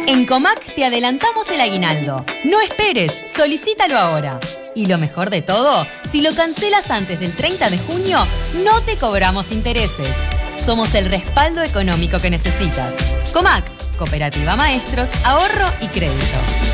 En Comac te adelantamos el aguinaldo. No esperes, solicítalo ahora. Y lo mejor de todo, si lo cancelas antes del 30 de junio, no te cobramos intereses. Somos el respaldo económico que necesitas. Comac, Cooperativa Maestros, Ahorro y Crédito.